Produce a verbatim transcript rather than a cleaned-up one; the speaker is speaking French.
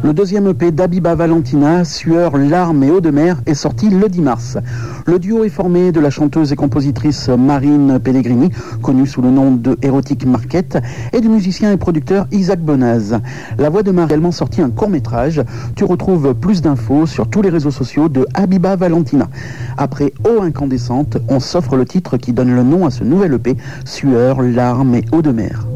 Le deuxième E P d'Habiba Valentina, Sueur, larmes et eau de mer, est sorti le dix mars. Le duo est formé de la chanteuse et compositrice Marine Pellegrini, connue sous le nom de Erotic Market, et du musicien et producteur Isaac Bonaz. La voix de Marine a également sorti un court-métrage. Tu retrouves plus d'infos sur tous les réseaux sociaux de Habiba Valentina. Après Eau incandescente, on s'offre le titre qui donne le nom à ce nouvel E P, Sueur, larmes et eau de mer.